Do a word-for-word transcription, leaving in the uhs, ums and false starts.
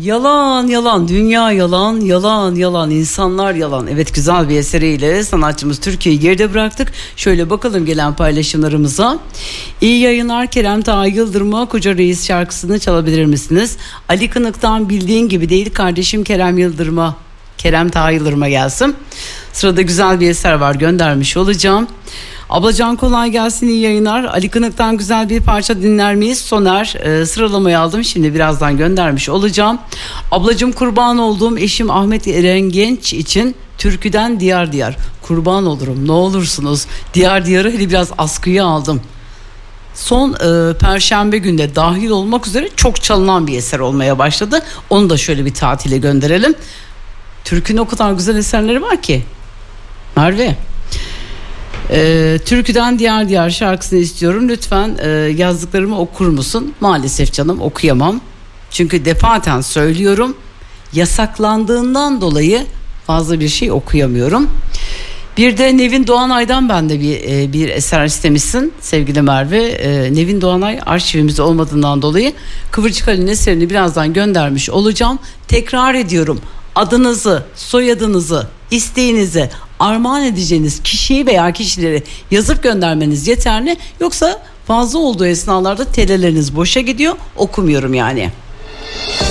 Yalan yalan, dünya yalan, yalan yalan, insanlar yalan. Evet, güzel bir eseriyle sanatçımız Türkiye'yi geride bıraktık. Şöyle bakalım gelen paylaşımlarımıza. İyi yayınlar Kerem Taha Yıldırım'a Koca Reis şarkısını çalabilir misiniz? Ali Kınık'tan Bildiğin Gibi Değil kardeşim Kerem Yıldırım'a, Kerem Taha Yıldırım'a gelsin. Sırada güzel bir eser var, göndermiş olacağım. Ablacan kolay gelsin, iyi yayınlar. Ali Kınık'tan güzel bir parça dinler miyiz? Soner, e, sıralamayı aldım, şimdi birazdan göndermiş olacağım. Ablacım kurban olduğum eşim Ahmet Eren Genç için türküden Diyar Diyar. Kurban olurum, ne olursunuz. Diyar Diyar'ı hele biraz askıya aldım. Son e, Perşembe günde dahil olmak üzere çok çalınan bir eser olmaya başladı. Onu da şöyle bir tatile gönderelim. Türkünün o kadar güzel eserleri var ki. Merve. Ee, Türküden Diyar Diyar şarkısını istiyorum. Lütfen e, yazdıklarımı okur musun? Maalesef canım, okuyamam. Çünkü defaten söylüyorum. Yasaklandığından dolayı fazla bir şey okuyamıyorum. Bir de Nevin Doğanay'dan ben de bir, e, bir eser istemişsin sevgili Merve. E, Nevin Doğanay arşivimizde olmadığından dolayı Kıvırcık Ali'nin eserini birazdan göndermiş olacağım. Tekrar ediyorum. Adınızı, soyadınızı, isteğinizi, armağan edeceğiniz kişiyi veya kişileri yazıp göndermeniz yeterli. Yoksa fazla olduğu esnalarda teleleriniz boşa gidiyor, okumuyorum yani.